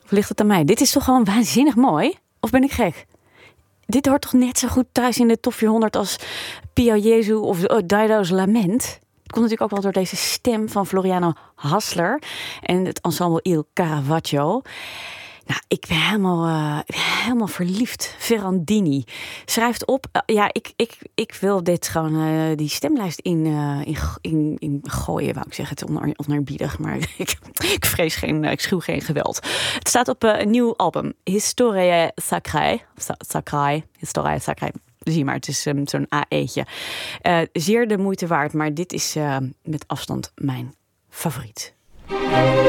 Of ligt het aan mij? Dit is toch gewoon waanzinnig mooi? Of ben ik gek? Dit hoort toch net zo goed thuis in de top 400 als Pio Jesu of Dido's Lament? Het komt natuurlijk ook wel door deze stem van Floriano Hassler en het ensemble Il Caravaggio. Nou, ik ben helemaal verliefd. Ferrandini schrijft op. Ik wil dit gewoon die stemlijst in gooien, wou ik zeggen. Het is oneerbiedig, maar ik vrees ik schuw geen geweld. Het staat op een nieuw album. Historiae Sacrae. Historiae Sacrae. Zie maar, het is zo'n AE'tje. Zeer de moeite waard, maar dit is met afstand mijn favoriet.